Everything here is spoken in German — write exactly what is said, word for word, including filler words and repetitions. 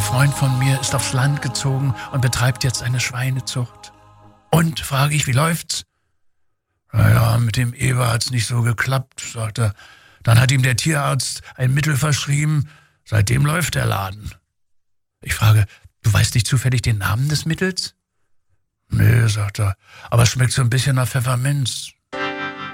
Freund von mir ist aufs Land gezogen und betreibt jetzt eine Schweinezucht. Und, frage ich, wie läuft's? Naja, mit dem Eber hat's nicht so geklappt, sagt er. Dann hat ihm der Tierarzt ein Mittel verschrieben. Seitdem läuft der Laden. Ich frage, du weißt nicht zufällig den Namen des Mittels? Nee, sagt er, aber es schmeckt so ein bisschen nach Pfefferminz.